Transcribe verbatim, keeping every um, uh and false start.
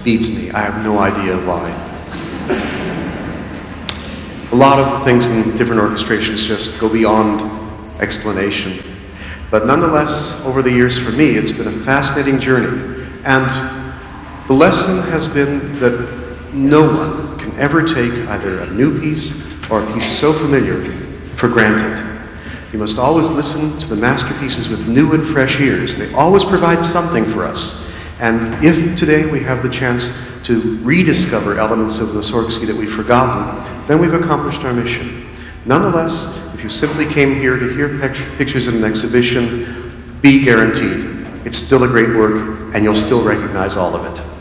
beats me. I have no idea why. A lot of the things in different orchestrations just go beyond explanation. But nonetheless, over the years for me, it's been a fascinating journey. And the lesson has been that no one can ever take either a new piece or a piece so familiar for granted. You must always listen to the masterpieces with new and fresh ears. They always provide something for us. And if today we have the chance to rediscover elements of the Mussorgsky that we've forgotten, then we've accomplished our mission. Nonetheless, if you simply came here to hear pictures in an exhibition, be guaranteed it's still a great work and you'll still recognize all of it.